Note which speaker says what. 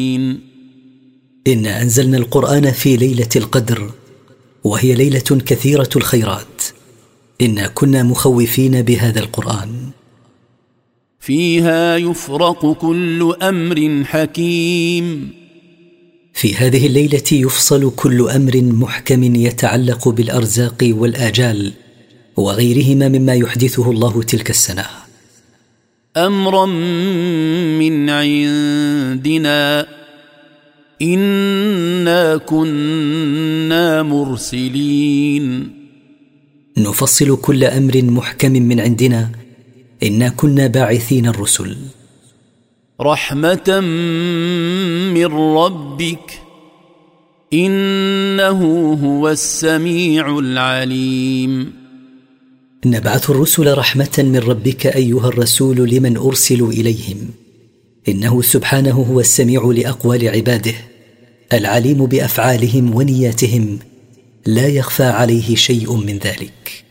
Speaker 1: إنا أنزلنا القرآن في ليلة القدر، وهي ليلة كثيرة الخيرات. إنا كنا مخوفين بهذا القرآن.
Speaker 2: فيها يفرق كل أمر حكيم.
Speaker 1: في هذه الليلة يفصل كل أمر محكم يتعلق بالأرزاق والآجال وغيرهما مما يحدثه الله تلك السنة.
Speaker 2: أمرا من عندنا إنا كنا مرسلين.
Speaker 1: نفصل كل أمر محكم من عندنا، إنا كنا باعثين الرسل.
Speaker 2: رحمة من ربك إنه هو السميع العليم.
Speaker 1: نبعث الرسل رحمة من ربك أيها الرسول لمن أرسلوا إليهم، إنه سبحانه هو السميع لأقوال عباده، العليم بأفعالهم ونياتهم، لا يخفى عليه شيء من ذلك.